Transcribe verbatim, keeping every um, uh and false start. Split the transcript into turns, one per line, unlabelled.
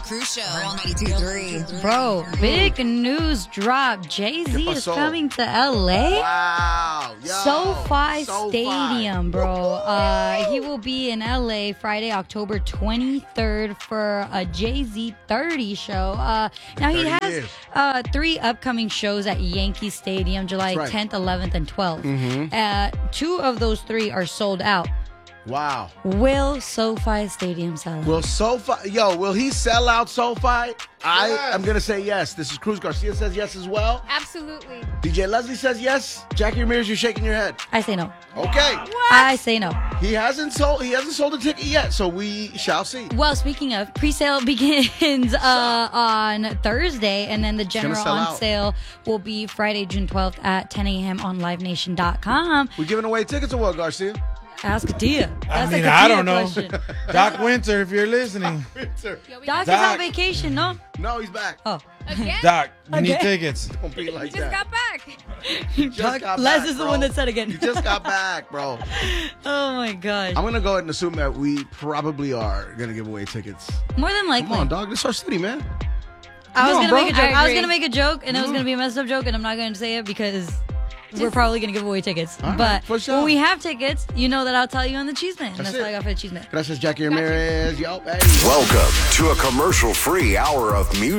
Cruz Show. Real ninety-two point three.
Bro, big news drop. Jay-Z is coming to L A.
Wow. Yo,
SoFi
SoFi.
Stadium, bro. Uh, he will be in L A Friday, October twenty-third for a Jay-Z thirty show. Uh, now, he has uh, three upcoming shows at Yankee Stadium, July
right.
tenth, eleventh, and twelfth.
Mm-hmm.
Uh, two of those three are sold out.
Wow.
Will SoFi Stadium sell out?
Will SoFi, yo, will he sell out SoFi? I am going to say yes. This is Cruz. Garcia says yes as well.
Absolutely.
D J Leslie says yes. Jackie Ramirez, you're shaking your head.
I say no.
Okay.
What?
I say no.
He hasn't sold he hasn't sold a ticket yet, so we shall see.
Well, speaking of, pre-sale begins uh, on Thursday, and then the general
sell
on
out.
sale will be Friday, June twelfth at ten a.m. on live nation dot com.
We giving away tickets or what, Garcia?
Ask Katia.
I
That's
mean,
a
I
Katia
don't know.
question.
Doc Winter, if you're listening.
Doc is
Doc.
on vacation, no?
No, he's back.
Oh.
Again?
Doc, you need
Okay.
tickets.
Don't be like
Just
that.
got back.
You just
Doc,
got
Les
back,
is the
bro.
one that said again.
You just got back, bro.
Oh, my gosh.
I'm going to go ahead and assume that we probably are going to give away tickets.
More than likely.
Come on, dog. This is our city, man.
I was
Come on,
gonna
bro.
make a joke.
I
I, was
agree.
gonna make a joke, and it was gonna be a messed up joke, and I'm not gonna say it because we're probably gonna give away tickets.
All right,
but
for sure.
when we have tickets, you know that I'll tell you on the Cheese Man. And
That's
that's all
it.
I got for the Cheese Man.
Gracias, Jackie Ramirez. Yo, hey.
Welcome to a commercial-free hour of music.